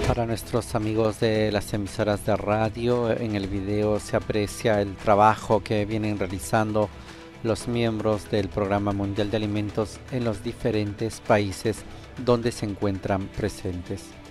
Para nuestros amigos de las emisoras de radio, en el video se aprecia el trabajo que vienen realizando los miembros del Programa Mundial de Alimentos en los diferentes países donde se encuentran presentes.